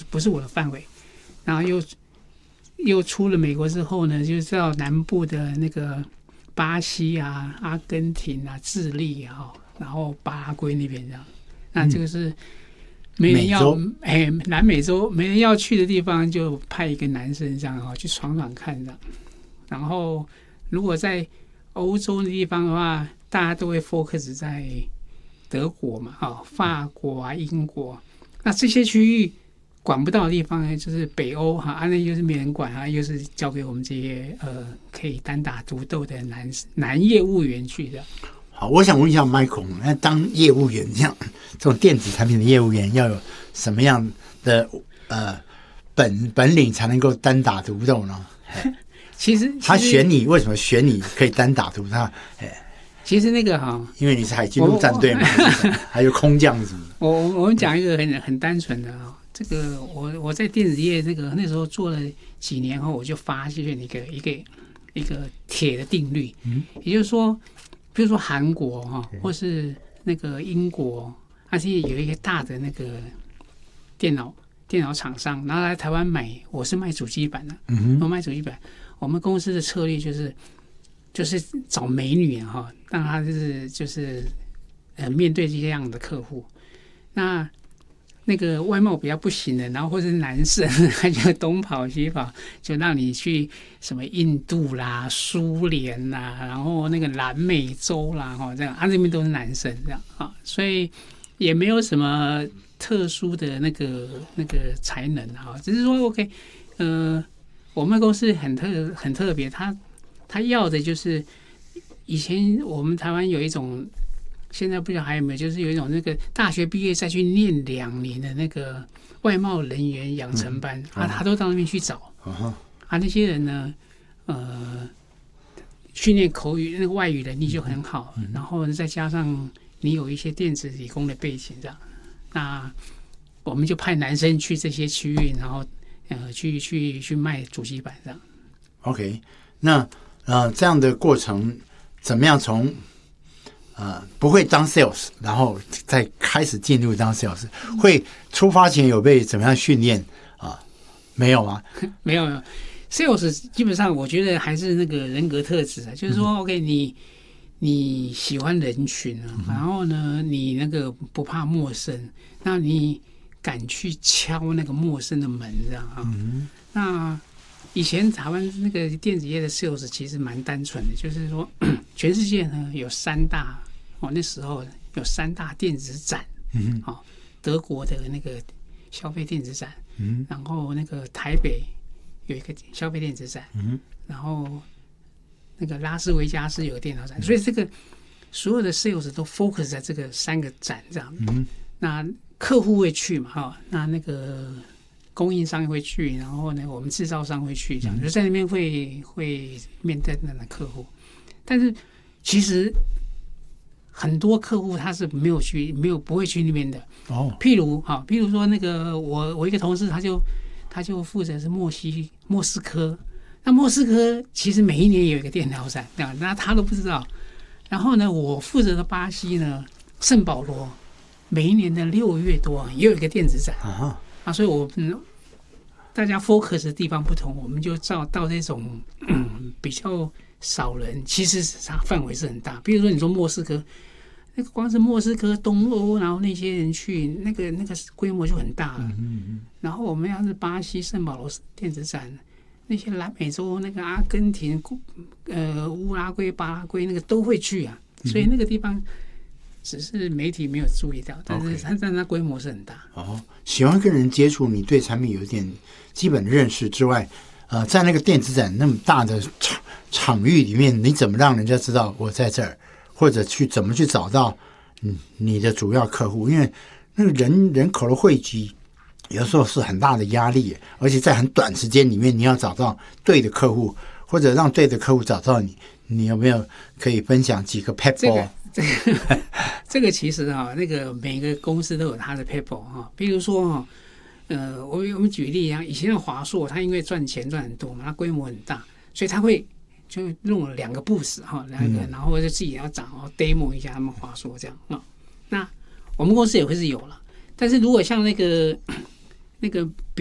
不是我的范围。然后又出了美国之后呢，就是到南部的那个巴西啊、阿根廷啊、智利啊，然后巴拉圭那边这样。那这个是没人要，南美洲没人要去的地方，就派一个男生这样去闯闯看这样。然后如果在欧洲的地方的话，大家都会 focus 在德国嘛，法国啊、英国。那这些区域管不到的地方呢，就是北欧那又是没人管又是交给我们这些可以单打独斗的男业务员去的。 好，我想问一下 Michael， 那当业务员这种电子产品的业务员要有什么样的本领才能够单打独斗呢？ 其实他选你，为什么选你可以单打独斗？ 其实那个因为你是海军陆战队嘛，还有空降什么的。 我们讲一个很单纯的这个我在电子业那时候做了几年后，我就发现一个铁的定律，也就是说，比如说韩国或是那个英国，它是有一个大的那个电脑厂商，然后来台湾买，我是卖主机板的，我卖主机板。我们公司的策略就是找美女让她就是面对这样的客户，那个外貌比较不行的，然后或是男生，他就东跑西跑，就让你去什么印度啦、苏联啦，然后那个南美洲啦，这样这边都是男生这样所以也没有什么特殊的那个才能只是说 OK，我们公司很特别，他要的就是以前我们台湾有一种。现在不知道还有没有，就是有一种那个大学毕业再去念2年的那个外贸人员养成班，他都到那边去找。那些人呢，训练口语那个外语能力就很好，然后再加上你有一些电子理工的背景这样，那我们就派男生去这些区域，然后去卖主机板这样。 OK， 那这样的过程怎么样从？不会当 sales， 然后再开始进入当 sales， 会出发前有被怎么样训练没有吗？ 没有 ，sales 基本上我觉得还是那个人格特质就是说 ，OK， 你喜欢人群然后呢，你那个不怕陌生，那你敢去敲那个陌生的门这样那以前台湾那个电子业的 sales 其实蛮单纯的，就是说全世界呢有3大。那时候有3大电子展，德国的那个消费电子展，然后那个台北有一个消费电子展，然后那个拉斯维加斯有个电脑展，所以这个所有的 sales 都 focus 在这个3个展这样。那客户会去嘛，那个供应商会去，然后呢，我们制造商会去，这样就在那边会面对那个客户，但是其实。很多客户他是不会去那边的譬如说那个我一个同事他就负责是莫斯科，那莫斯科其实每一年有一个电脑展，那他都不知道。然后呢，我负责的巴西呢，圣保罗每一年的6月多也有一个电子展所以大家 focus 的地方不同，我们就到这种比较少人，其实它范围是很大。比如说你说莫斯科。那个光是莫斯科、东欧，然后那些人去，那个规模就很大了。然后我们要是巴西圣保罗电子展，那些南美洲那个阿根廷、乌拉圭、巴拉圭那个都会去所以那个地方只是媒体没有注意到，但是它规模是很大。 喜欢跟人接触，你对产品有一点基本的认识之外，在那个电子展那么大的场域里面，你怎么让人家知道我在这儿？或者怎么去找到你的主要客户？因为那个人口的汇集，有时候是很大的压力，而且在很短时间里面，你要找到对的客户，或者让对的客户找到你，你有没有可以分享几个 paper？ 这个其实那个每个公司都有它的 paper 比如说我们举例以前的华硕，它因为赚钱赚很多嘛，它规模很大，所以它会。就弄了2个 booth 然后就自己要找demo 一下他们华硕这样那我们公司也会是有了，但是如果像那个